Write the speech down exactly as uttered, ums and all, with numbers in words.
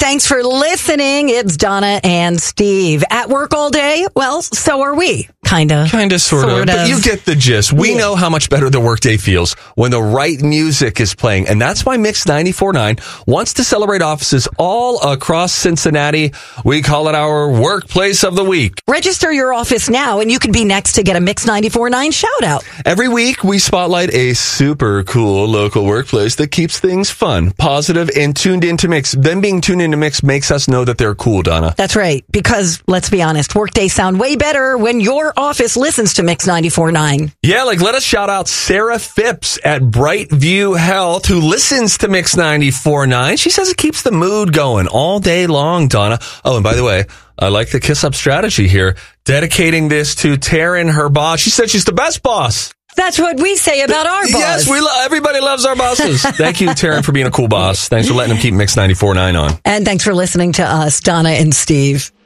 Thanks for listening. It's Donna and Steve. At work all day? Well, so are we. Kinda. Kinda, sort, sort of. of. But you get the gist. We Yeah. know how much better the workday feels when the right music is playing. And that's why Mix ninety-four point nine wants to celebrate offices all across Cincinnati. We call it our Workplace of the Week. Register your office now, and you could be next to get a Mix ninety-four point nine shout out. Every week, we spotlight a super cool local workplace that keeps things fun, positive, and tuned into Mix. Them being tuned into Mix makes us know that they're cool, Donna. That's right. Because, let's be honest, workdays sound way better when your office listens to Mix ninety-four point nine. Yeah, like let us shout out Sarah Phipps at Brightview Health, who listens to Mix ninety-four point nine. She says it keeps the mood going all day long, Donna. Oh, and by the way, I like the kiss up strategy here. Dedicating this to Taryn, her boss. She said she's the best boss. That's what we say about our boss. Yes, we lo- everybody loves our bosses. Thank you, Taryn, for being a cool boss. Thanks for letting them keep Mix ninety-four point nine on. And thanks for listening to us, Donna and Steve.